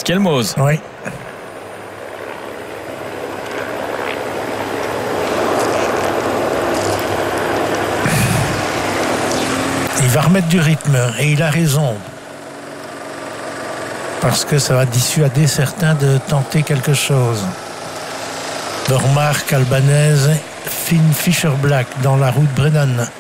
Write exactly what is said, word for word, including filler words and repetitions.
Kelmoz. Oui. Il va remettre du rythme et il a raison. Parce que ça va dissuader certains de tenter quelque chose. Dormark, Albanese, Finn Fisher Black dans la route Brennan.